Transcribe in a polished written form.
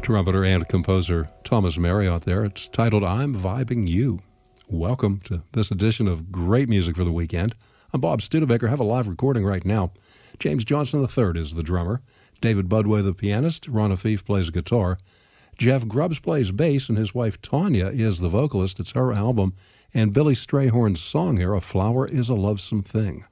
trumpeter and composer Thomas Marriott there. It's titled I'm Vibing You. Welcome to this edition of Great Music for the Weekend. I'm Bob Studebaker. I have a live recording right now. James Johnson III is the drummer. David Budway, the pianist. Ron Afif plays guitar. Jeff Grubbs plays bass, and his wife Tanya is the vocalist. It's her album. And Billy Strayhorn's song here, A Flower is a Lovesome Thing.